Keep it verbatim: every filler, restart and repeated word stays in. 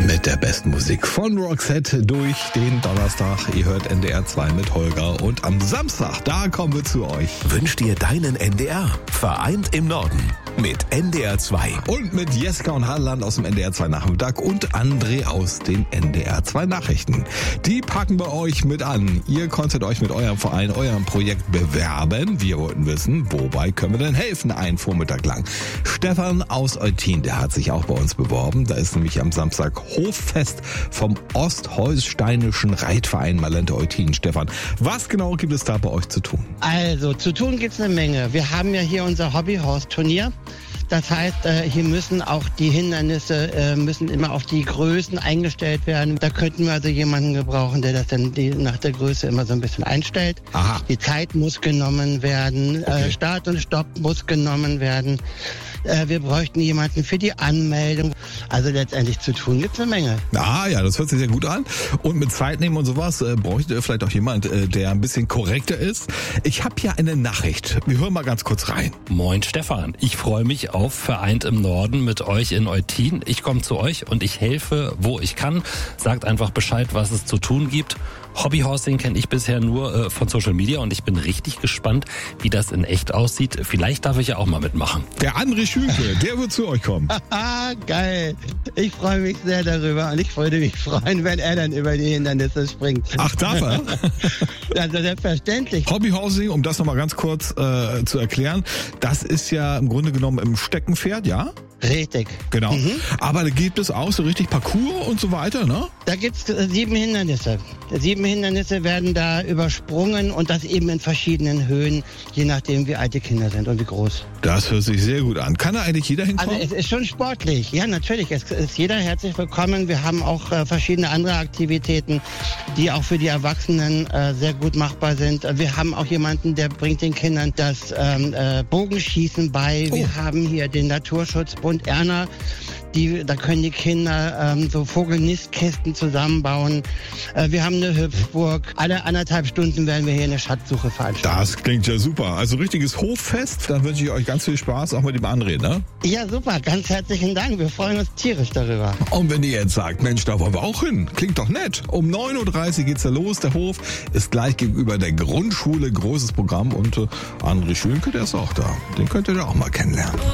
Mit der besten Musik von Roxette durch den Donnerstag. Ihr hört N D R zwei mit Holger. Und am Samstag, da kommen wir zu euch. Wünscht ihr deinen N D R? Vereint im Norden mit N D R zwei. Und mit Jessica und Harland aus dem N D R zwei Nachmittag und André aus den N D R zwei Nachrichten. Die packen wir euch mit an. Ihr konntet euch mit eurem Verein, eurem Projekt bewerben. Wir wollten wissen, wobei können wir denn helfen, einen Vormittag lang. Stefan aus Eutin, der hat sich auch bei uns beworben. Da ist nämlich am Samstag Hoffest vom Ostholsteinischen Reitverein Malente Eutin. Stefan, was genau gibt es da bei euch zu tun? Also, zu tun gibt's eine Menge. Wir haben ja hier unser Hobbyhorse-Turnier. Das heißt, hier müssen auch die Hindernisse, müssen immer auf die Größen eingestellt werden. Da könnten wir also jemanden gebrauchen, der das dann die, nach der Größe immer so ein bisschen einstellt. Aha. Die Zeit muss genommen werden, okay. Start und Stopp muss genommen werden. Wir bräuchten jemanden für die Anmeldung. Also letztendlich zu tun gibt's eine Menge. Ah ja, das hört sich sehr gut an. Und mit Zeit nehmen und sowas äh, bräuchte ihr vielleicht auch jemand, äh, der ein bisschen korrekter ist. Ich habe hier eine Nachricht. Wir hören mal ganz kurz rein. Moin Stefan, ich freue mich auf Vereint im Norden mit euch in Eutin. Ich komme zu euch und ich helfe, wo ich kann. Sagt einfach Bescheid, was es zu tun gibt. Hobbyhorsing kenne ich bisher nur äh, von Social Media und ich bin richtig gespannt, wie das in echt aussieht. Vielleicht darf ich ja auch mal mitmachen. Der André Schünke, der wird zu euch kommen. Haha, geil. Ich freue mich sehr darüber und ich würde mich freuen, wenn er dann über die Hindernisse springt. Ach, darf er? Also selbstverständlich. Hobbyhorsing, um das nochmal ganz kurz äh, zu erklären, das ist ja im Grunde genommen im Steckenpferd, ja? Richtig. Genau. Mhm. Aber da gibt es auch so richtig Parcours und so weiter, ne? Da gibt's äh, sieben Hindernisse. Sieben Hindernisse werden da übersprungen und das eben in verschiedenen Höhen, je nachdem wie alt die Kinder sind und wie groß. Das hört sich sehr gut an. Kann da eigentlich jeder hinkommen? Also es ist schon sportlich. Ja, natürlich. Es ist jeder herzlich willkommen. Wir haben auch äh, verschiedene andere Aktivitäten, die auch für die Erwachsenen äh, sehr gut machbar sind. Wir haben auch jemanden, der bringt den Kindern das ähm, äh, Bogenschießen bei. Oh. Wir haben hier den Naturschutzbund Erna. Die, da können die Kinder ähm, so Vogelnistkästen zusammenbauen. Äh, wir haben eine Hüpfburg. Alle anderthalb Stunden werden wir hier eine Schatzsuche veranstalten. Das klingt ja super. Also richtiges Hoffest. Dann wünsche ich euch ganz viel Spaß, auch mit dem André, ne? Ja, super. Ganz herzlichen Dank. Wir freuen uns tierisch darüber. Und wenn ihr jetzt sagt, Mensch, da wollen wir auch hin. Klingt doch nett. Um neun Uhr dreißig geht's da los. Der Hof ist gleich gegenüber der Grundschule. Großes Programm. Und äh, André Schönke, der ist auch da. Den könnt ihr da auch mal kennenlernen.